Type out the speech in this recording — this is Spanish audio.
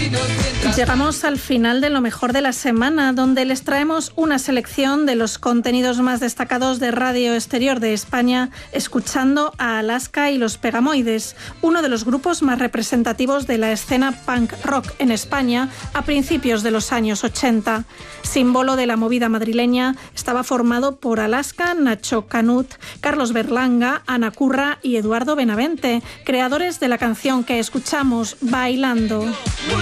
Llegamos al final de lo mejor de la semana, donde les traemos una selección de los contenidos más destacados de Radio Exterior de España, escuchando a Alaska y los Pegamoides, uno de los grupos más representativos de la escena punk rock en España a principios de los años 80. Símbolo de la movida madrileña, estaba formado por Alaska, Nacho Canut, Carlos Berlanga, Ana Curra y Eduardo Benavente, creadores de la canción que escuchamos, Bailando.